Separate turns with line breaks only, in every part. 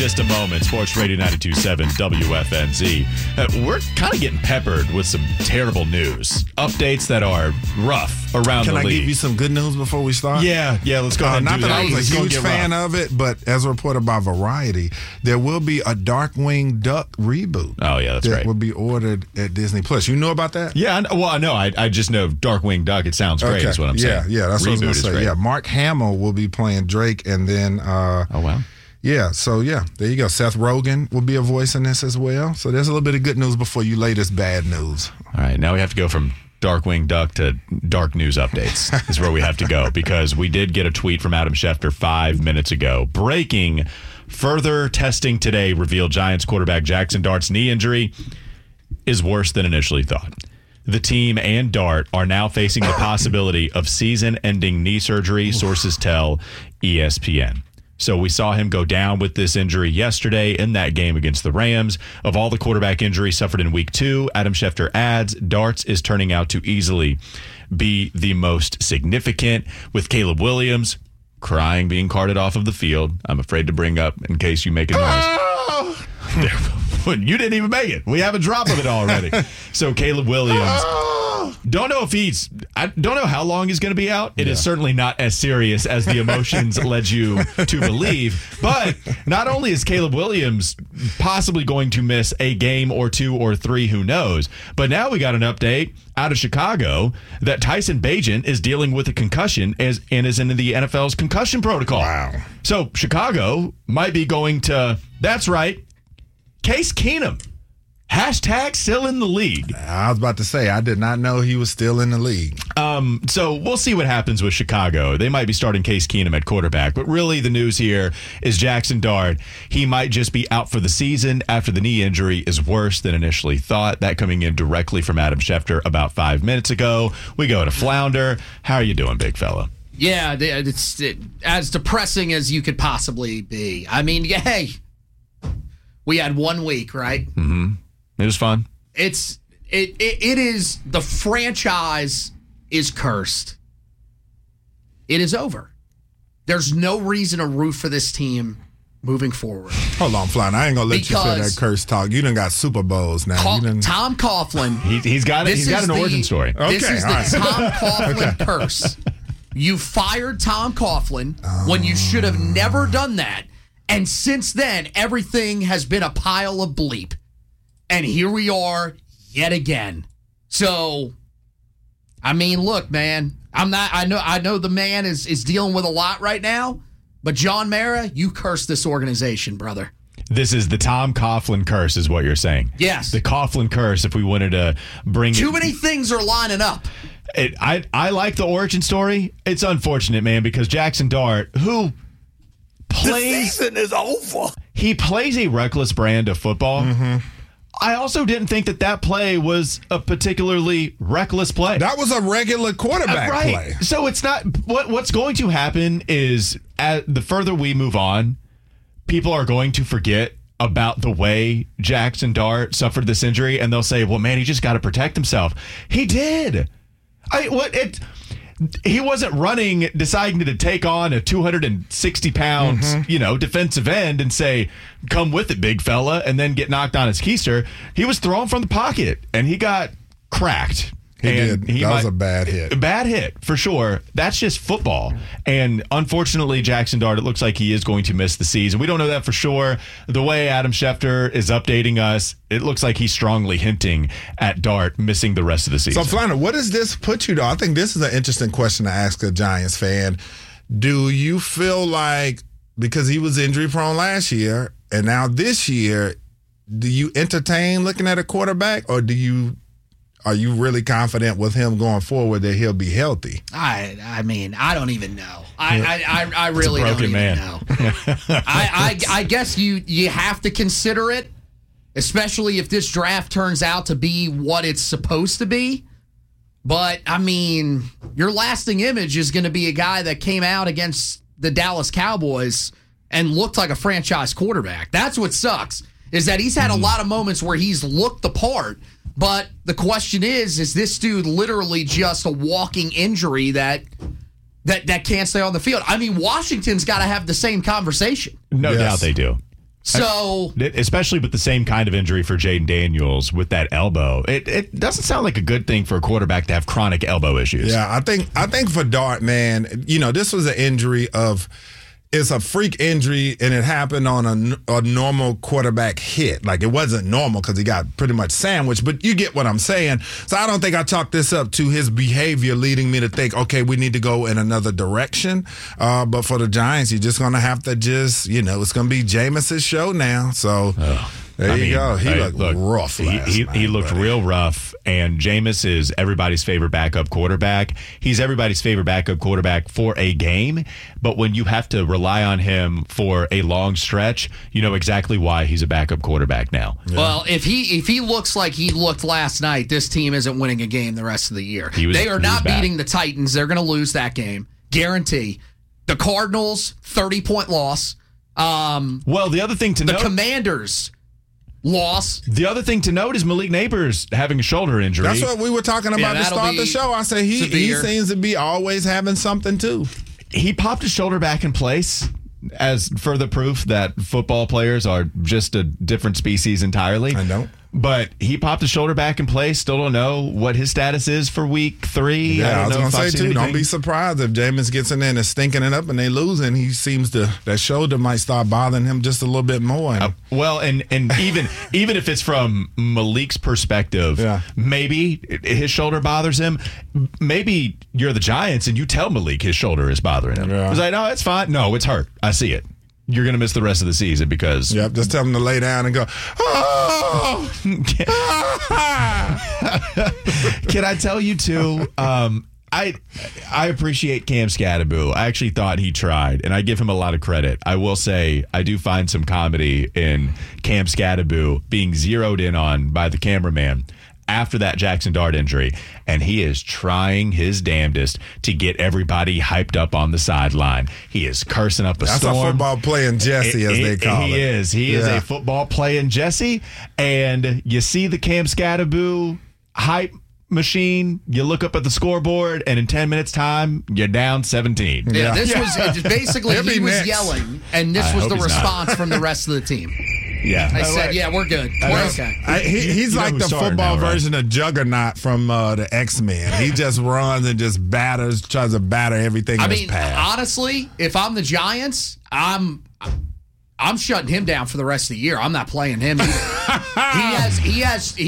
Just a moment, Sports Radio 92.7 WFNZ. We're kind of getting peppered with some terrible news. Updates that are rough around the league.
Can I give you some good news before we start?
Yeah, let's go ahead and
not
do
that
that.
I was a huge fan of it, but as reported by Variety, there will be a Darkwing Duck reboot.
Oh, yeah, that's
that
right.
will be ordered at Disney Plus. You know about that?
Yeah, well, no, I just know Darkwing Duck. It sounds great, is what I'm saying.
Yeah, that's what I was going to say.
Great.
Yeah, Mark Hamill will be playing Drake, and then...
oh, wow.
Yeah, so there you go. Seth Rogen will be a voice in this as well. So there's a little bit of good news before you latest bad news.
All right, now we have to go from Darkwing Duck to dark news updates is where we have to go, because we did get a tweet from Adam Schefter 5 minutes ago. Breaking, further testing today revealed Giants quarterback Jackson Dart's knee injury is worse than initially thought. The team and Dart are now facing the possibility of season-ending knee surgery, sources tell ESPN. So we saw him go down with this injury yesterday in that game against the Rams. Of all the quarterback injuries suffered in week 2, Adam Schefter adds, Dart's is turning out to easily be the most significant, with Caleb Williams crying being carted off of the field. I'm afraid to bring up in case you make a noise. You didn't even make it. We have a drop of it already. So Caleb Williams... I don't know how long he's going to be out. It is certainly not as serious as the emotions led you to believe. But not only is Caleb Williams possibly going to miss a game or 2 or 3, who knows, but now we got an update out of Chicago that Tyson Bagent is dealing with a concussion and is in the NFL's concussion protocol.
Wow.
So Chicago might be going to, that's right, Case Keenum. Hashtag still in the league.
I was about to say, I did not know he was still in the league.
So we'll see what happens with Chicago. They might be starting Case Keenum at quarterback. But really the news here is Jackson Dart. He might just be out for the season after the knee injury is worse than initially thought. That coming in directly from Adam Schefter about 5 minutes ago. We go to Flounder. How are you doing, big fella?
Yeah, it's as depressing as you could possibly be. I mean, hey, we had 1 week, right?
Mm-hmm. It was fun.
It is, the franchise is cursed. It is over. There's no reason to root for this team moving forward.
Hold on, Flounder. I ain't going to let you say that curse talk. You done got Super Bowls now.
Tom Coughlin.
He's got an origin story.
This is the Tom Coughlin curse. You fired Tom Coughlin when you should have never done that. And since then, everything has been a pile of bleep. And here we are yet again. So, I mean, look, man, I know the man is dealing with a lot right now, but John Mara, you cursed this organization, brother.
This is the Tom Coughlin curse, is what you're saying.
Yes.
The Coughlin curse, if we wanted to bring
Too many things are lining up.
I like the origin story. It's unfortunate, man, because Jackson Dart, who plays...
The season is over.
He plays a reckless brand of football. Mm-hmm. I also didn't think that play was a particularly reckless play.
That was a regular quarterback play.
So it's not... What's going to happen is, the further we move on, people are going to forget about the way Jackson Dart suffered this injury, and they'll say, well, man, he just got to protect himself. He did. He wasn't running, deciding to take on a 260-pound, defensive end and say, come with it, big fella, and then get knocked on his keister. He was thrown from the pocket, and he got cracked.
He did. That was a bad hit.
Bad hit, for sure. That's just football. And unfortunately, Jackson Dart, it looks like he is going to miss the season. We don't know that for sure. The way Adam Schefter is updating us, it looks like he's strongly hinting at Dart missing the rest of the season.
So, Flounder, what does this put you to? I think this is an interesting question to ask a Giants fan. Do you feel like, because he was injury-prone last year, and now this year, do you entertain looking at a quarterback, or are you really confident with him going forward that he'll be healthy?
I mean, I don't even know. I really don't even know. I guess you have to consider it, especially if this draft turns out to be what it's supposed to be. But, I mean, your lasting image is going to be a guy that came out against the Dallas Cowboys and looked like a franchise quarterback. That's what sucks, is that he's had a lot of moments where he's looked the part. But the question is this dude literally just a walking injury that can't stay on the field? I mean, Washington's got to have the same conversation.
No doubt they do.
So,
especially with the same kind of injury for Jaden Daniels with that elbow, it doesn't sound like a good thing for a quarterback to have chronic elbow issues.
Yeah, I think for Dart, man, this was an injury it's a freak injury, and it happened on a normal quarterback hit. Like, it wasn't normal because he got pretty much sandwiched, but you get what I'm saying. So I don't think I chalk this up to his behavior leading me to think, okay, we need to go in another direction. But for the Giants, you're just going to have to it's going to be Jameis's show now. So there you go. He looked rough last night.
He looked real rough, and Jameis is everybody's favorite backup quarterback. He's everybody's favorite backup quarterback for a game, but when you have to rely on him for a long stretch, you know exactly why he's a backup quarterback now.
Yeah. Well, if he looks like he looked last night, this team isn't winning a game the rest of the year. They are not beating the Titans. They're going to lose that game. Guarantee. The Cardinals, 30-point loss.
Well, the other thing to note...
The Commanders... loss.
The other thing to note is Malik Neighbors having a shoulder injury.
That's what we were talking about to start the show. I say he seems to be always having something too.
He popped his shoulder back in place as further proof that football players are just a different species entirely.
I know.
But he popped his shoulder back in place. Still don't know what his status is for week 3.
Yeah, I was going to say, too, don't be surprised if Jameis gets in there and is stinking it up and they lose, and he seems that shoulder might start bothering him just a little bit more.
Well, and even if it's from Malik's perspective, maybe his shoulder bothers him. Maybe you're the Giants and you tell Malik his shoulder is bothering him. Yeah. He's like, no, it's fine. No, it's hurt. I see it. You're going to miss the rest of the season because...
Yep, just tell him to lay down and go, oh!
Can I tell you, too, I appreciate Cam Skattebo. I actually thought he tried, and I give him a lot of credit. I will say I do find some comedy in Cam Skattebo being zeroed in on by the cameraman after that Jackson Dart injury, and he is trying his damnedest to get everybody hyped up on the sideline. He is cursing up a storm.
That's a football playing Jesse, as they call it.
He is a football playing Jesse, and you see the Cam Skattebo hype machine, you look up at the scoreboard, and in 10 minutes time, you're down 17.
Yeah, this was basically he was yelling, and this was the response from the rest of the team.
Yeah,
I said, yeah, we're good. We're okay.
He's like the football version of Juggernaut from the X-Men. He just runs and just tries to batter everything in his path.
Honestly, if I'm the Giants, I'm shutting him down for the rest of the year. I'm not playing him. He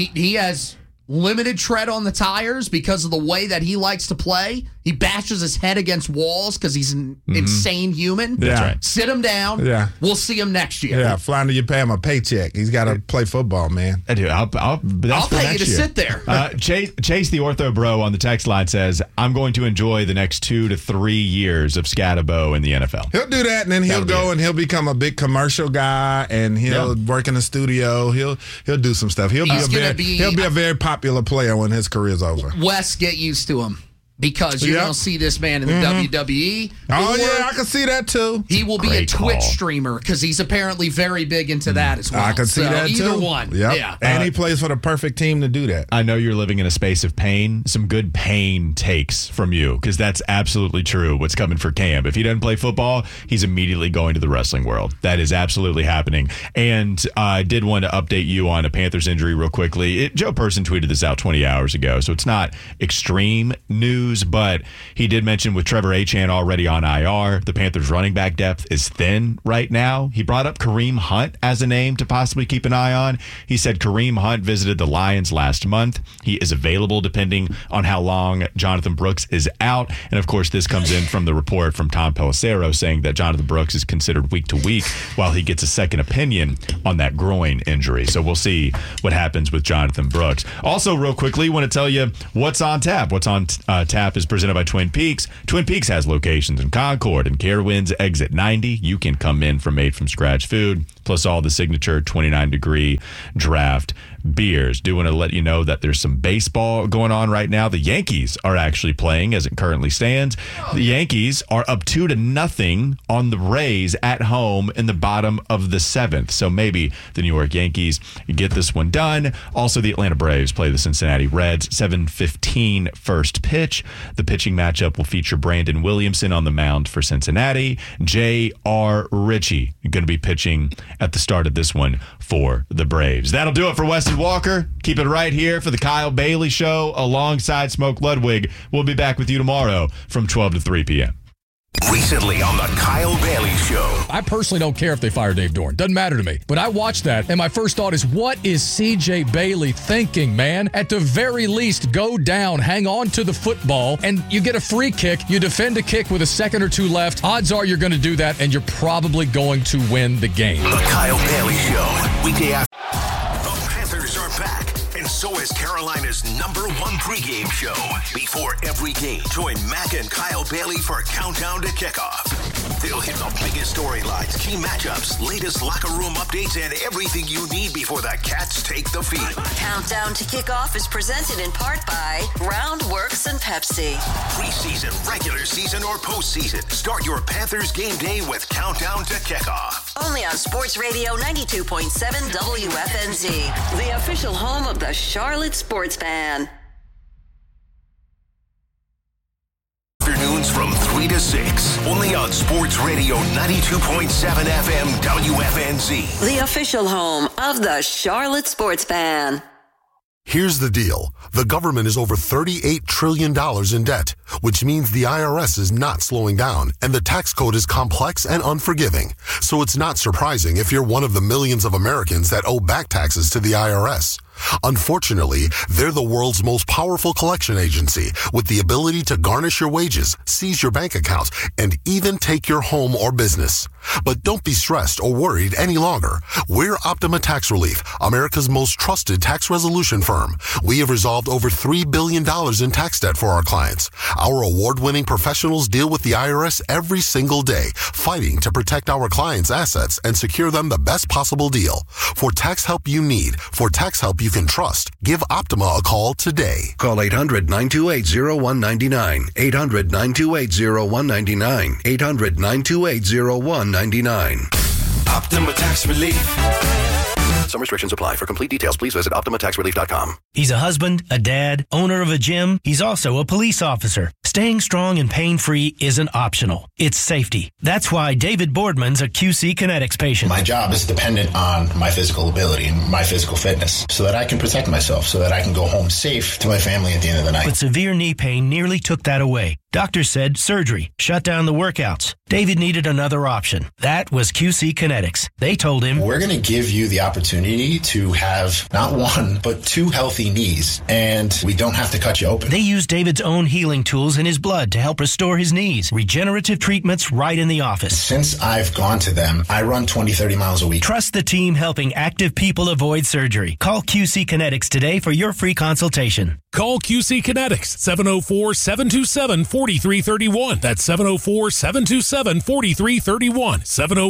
has limited tread on the tires because of the way that he likes to play. He bashes his head against walls because he's an insane human.
That's right.
Sit him down.
Yeah.
We'll see him next year.
Yeah, flounder, you pay him a paycheck. He's got to play football, man.
I do. I'll
pay you to sit there.
Chase the Ortho Bro on the text line says, I'm going to enjoy the next 2 to 3 years of Skattebo in the NFL.
He'll do that, and then he'll go and he'll become a big commercial guy, and he'll work in the studio. He'll do some stuff. He'll be a very popular player when his career's over.
Wes, get used to him. Because you're going to see this man in the WWE.
Oh, yeah, I can see that, too.
He will be a Twitch streamer because he's apparently very big into that as well.
I can see that, too.
Either one.
Yep.
Yeah.
And he plays for the perfect team to do that.
I know you're living in a space of pain. Some good pain takes from you because that's absolutely true what's coming for Cam. If he doesn't play football, he's immediately going to the wrestling world. That is absolutely happening. And I did want to update you on a Panthers injury real quickly. Joe Person tweeted this out 20 hours ago, so it's not extreme news, but he did mention with Trevor Achane already on IR, the Panthers running back depth is thin right now. He brought up Kareem Hunt as a name to possibly keep an eye on. He said Kareem Hunt visited the Lions last month. He is available depending on how long Jonathan Brooks is out. And of course, this comes in from the report from Tom Pelissero saying that Jonathan Brooks is considered week to week while he gets a second opinion on that groin injury. So we'll see what happens with Jonathan Brooks. Also, real quickly, want to tell you what's on tap. What's on tap is presented by Twin Peaks. Twin Peaks has locations in Concord and Carowinds Exit 90. You can come in for made from scratch food, plus all the signature 29-degree draft beers. Do want to let you know that there's some baseball going on right now. The Yankees are actually playing as it currently stands. The Yankees are up 2-0 on the Rays at home in the bottom of the 7th. So maybe the New York Yankees get this one done. Also, the Atlanta Braves play the Cincinnati Reds. 7:15 first pitch. The pitching matchup will feature Brandon Williamson on the mound for Cincinnati. J.R. Ritchie going to be pitching at the start of this one for the Braves. That'll do it for Weston Walker. Keep it right here for the Kyle Bailey Show alongside Smoke Ludwig. We'll be back with you tomorrow from 12 to 3 p.m.
Recently on the Kyle Bailey Show.
I personally don't care if they fire Dave Dorn. Doesn't matter to me. But I watched that, and my first thought is, what is C.J. Bailey thinking, man? At the very least, go down, hang on to the football, and you get a free kick. You defend a kick with a second or two left. Odds are you're going to do that, and you're probably going to win the game.
The Kyle Bailey Show. Weekday after. The Panthers are back. And so is Carolina's #1 pregame show. Before every game, join Mac and Kyle Bailey for Countdown to Kickoff. They'll hit the biggest storylines, key matchups, latest locker room updates, and everything you need before the Cats take the field.
Countdown to Kickoff is presented in part by Roundworks and Pepsi.
Preseason, regular season, or postseason, start your Panthers game day with Countdown to Kickoff.
Only on Sports Radio 92.7 WFNZ, the official home of the Charlotte Sports Fan.
Afternoons from 3 to 6, only on Sports Radio 92.7 FM WFNZ.
The official home of the Charlotte Sports Fan.
Here's the deal. The government is over $38 trillion in debt, which means the IRS is not slowing down, and the tax code is complex and unforgiving. So it's not surprising if you're one of the millions of Americans that owe back taxes to the IRS. Unfortunately, they're the world's most powerful collection agency with the ability to garnish your wages, seize your bank account, and even take your home or business. But don't be stressed or worried any longer. We're Optima Tax Relief, America's most trusted tax resolution firm. We have resolved over $3 billion in tax debt for our clients. Our award-winning professionals deal with the IRS every single day, fighting to protect our clients' assets and secure them the best possible deal. For tax help you need, for tax help you can trust, give Optima a call today.
Call 800-928-0199. 800-928-0199. 800-928-0199. Optima Tax Relief. Some restrictions apply. For complete details, please visit OptimaTaxRelief.com.
He's a husband, a dad, owner of a gym. He's also a police officer. Staying strong and pain-free isn't optional. It's safety. That's why David Boardman's a QC Kinetics patient.
My job is dependent on my physical ability and my physical fitness so that I can protect myself, so that I can go home safe to my family at the end of the night.
But severe knee pain nearly took that away. Doctors said surgery, shut down the workouts. David needed another option. That was QC Kinetics. They told him,
we're going to give you the opportunity to have not one, but 2 healthy knees, and we don't have to cut you open.
They used David's own healing tools in his blood to help restore his knees. Regenerative treatments right in the office.
Since I've gone to them, I run 20, 30 miles a week.
Trust the team helping active people avoid surgery. Call QC Kinetics today for your free consultation.
Call QC Kinetics, 704-727-4331. That's 704-727-4331.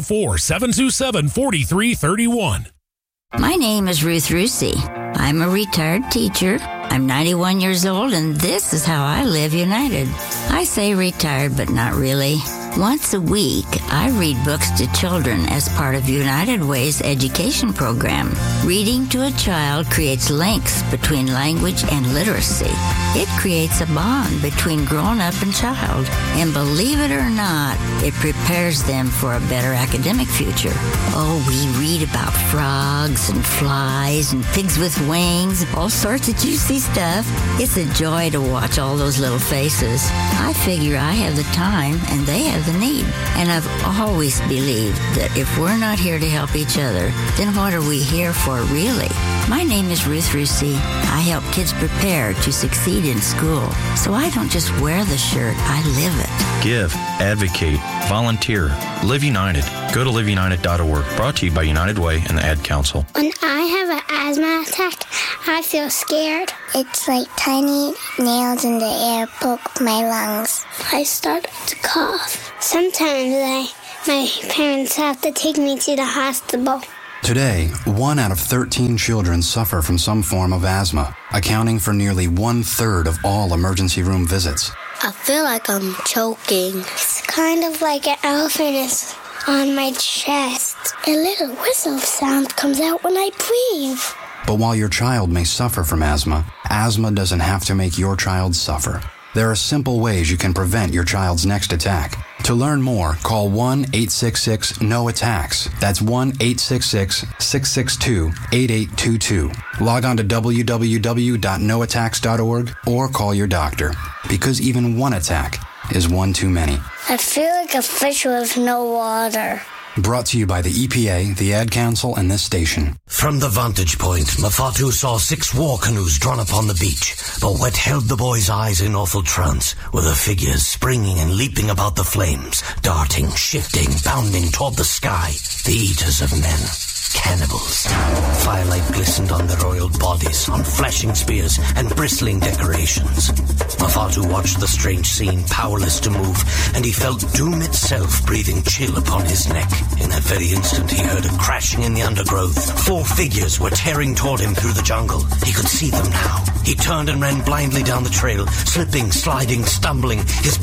704-727-4331.
My name is Ruth Rusi. I'm a retired teacher. I'm 91 years old, and this is how I live United. I say retired, but not really. Once a week, I read books to children as part of United Way's education program. Reading to a child creates links between language and literacy. It creates a bond between grown-up and child. And believe it or not, it prepares them for a better academic future. Oh, we read about frogs and flies and pigs with wings, all sorts of juicy stuff. It's a joy to watch all those little faces. I figure I have the time and they have the need. And I've always believed that if we're not here to help each other, then what are we here for really? My name is Ruth Rusi. I help kids prepare to succeed in school. So I don't just wear the shirt, I live it.
Give, advocate, volunteer, Live United. Go to liveunited.org. Brought to you by United Way and the Ad Council.
When I have an asthma attack, I feel scared. It's like tiny nails in the air poke my lungs. I start to cough. Sometimes my parents have to take me to the hospital.
Today, 1 out of 13 children suffer from some form of asthma, accounting for nearly 1/3 of all emergency room visits.
I feel like I'm choking. It's kind of like an elephant is on my chest. A little whistle sound comes out when I breathe.
But while your child may suffer from asthma, asthma doesn't have to make your child suffer. There are simple ways you can prevent your child's next attack. To learn more, call 1-866-NO-ATTACKS. That's 1-866-662-8822. Log on to www.noattacks.org or call your doctor, because even one attack is one too many.
I feel like a fish with no water.
Brought to you by the EPA, the Ad Council, and this station.
From the vantage point, Mafatu saw 6 war canoes drawn upon the beach. But what held the boy's eyes in awful trance were the figures springing and leaping about the flames, darting, shifting, bounding toward the sky. The eaters of men. Cannibals. Firelight glistened on their oiled bodies, on flashing spears and bristling decorations. Mafatu watched the strange scene, powerless to move, and he felt doom itself breathing chill upon his neck. In that very instant, he heard a crashing in the undergrowth. 4 figures were tearing toward him through the jungle. He could see them now. He turned and ran blindly down the trail, slipping, sliding, stumbling, his